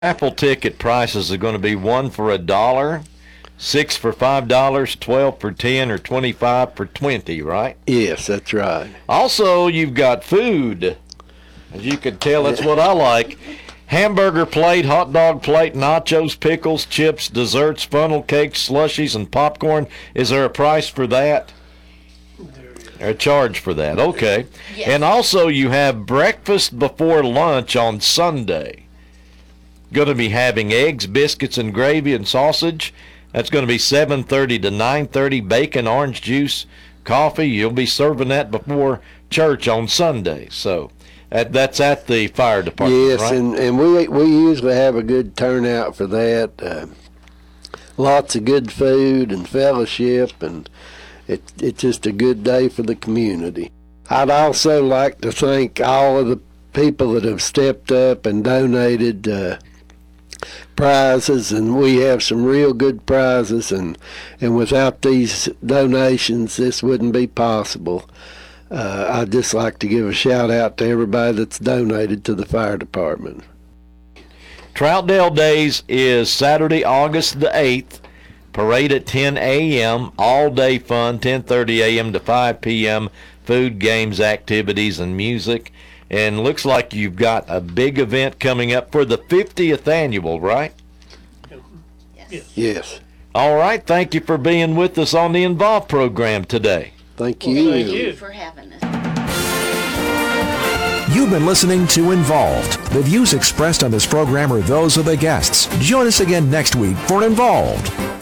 Raffle ticket prices are going to be 1 for $1, 6 for $5, 12 for 10, or 25 for 20, right? Yes, that's right. Also, you've got food. As you can tell, that's what I like. Hamburger plate, hot dog plate, nachos, pickles, chips, desserts, funnel cakes, slushies, and popcorn. Is there a price for that? Or a charge for that? Okay. Yes. And also, you have breakfast before lunch on Sunday. Going to be having eggs, biscuits, and gravy and sausage. That's going to be 7:30 to 9:30. Bacon, orange juice, coffee. You'll be serving that before church on Sunday. So that's at the fire department, Yes, right? and we usually have a good turnout for that. Lots of good food and fellowship, and it's just a good day for the community. I'd also like to thank all of the people that have stepped up and donated prizes, and we have some real good prizes, and without these donations this wouldn't be possible. I'd just like to give a shout out to everybody that's donated to the fire department. Troutdale Days is Saturday, August the 8th. Parade at 10 a.m. All day fun, 10:30 a.m. to 5 p.m. Food, games, activities, and music. And looks like you've got a big event coming up for the 50th annual, right? Yes. All right. Thank you for being with us on the Involve program today. Thank you. Thank you for having us. You've been listening to Involved. The views expressed on this program are those of the guests. Join us again next week for Involved.